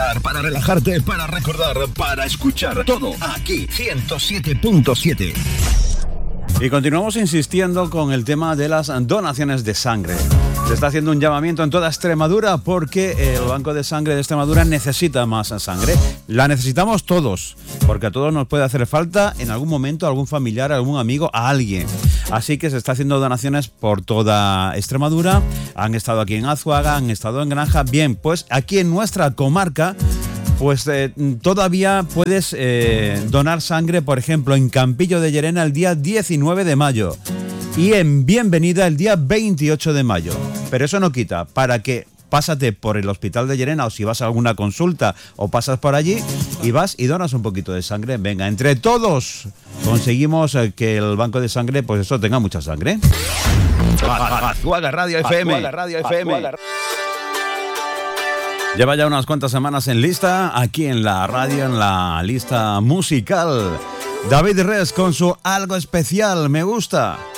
bailar, para relajarte, para recordar, para escuchar. Todo aquí, 107.7. Y continuamos insistiendo con el tema de las donaciones de sangre. Se está haciendo un llamamiento en toda Extremadura porque el Banco de Sangre de Extremadura necesita más sangre. La necesitamos todos, porque a todos nos puede hacer falta en algún momento algún familiar, algún amigo, a alguien. Así que se está haciendo donaciones por toda Extremadura. Han estado aquí en Azuaga, han estado en Granja. Bien, pues aquí en nuestra comarca, pues todavía puedes donar sangre, por ejemplo, en Campillo de Llerena el día 19 de mayo y en Bienvenida el día 28 de mayo. Pero eso no quita para que pásate por el Hospital de Llerena o si vas a alguna consulta o pasas por allí y vas y donas un poquito de sangre. Venga, entre todos conseguimos que el banco de sangre, pues eso, tenga mucha sangre. Azuaga Radio FM. Lleva ya unas cuantas semanas en lista, aquí en la radio, en la lista musical. David Res con su Algo Especial, me gusta.